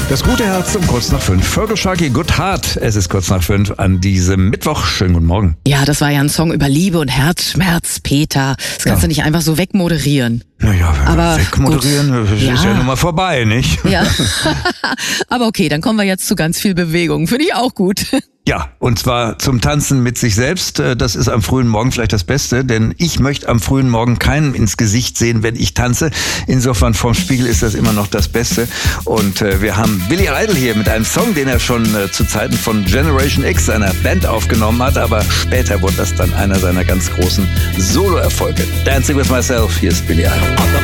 Das gute Herz um kurz nach 5. Fergal Sharkey, Good Heart. Es ist kurz nach 5 an diesem Mittwoch. Schönen guten Morgen. Ja, das war ja ein Song über Liebe und Herzschmerz, Peter. Das kannst du nicht einfach so wegmoderieren. Naja, Aber wegmoderieren ist ja nun mal vorbei, nicht? Ja, aber okay, dann kommen wir jetzt zu ganz viel Bewegung. Finde ich auch gut. Ja, und zwar zum Tanzen mit sich selbst. Das ist am frühen Morgen vielleicht das Beste, denn ich möchte am frühen Morgen keinem ins Gesicht sehen, wenn ich tanze. Insofern vorm Spiegel ist das immer noch das Beste. Und wir haben Billy Idol hier mit einem Song, den er schon zu Zeiten von Generation X, seiner Band, aufgenommen hat. Aber später wurde das dann einer seiner ganz großen Solo-Erfolge. Dancing with Myself, hier ist Billy Idol.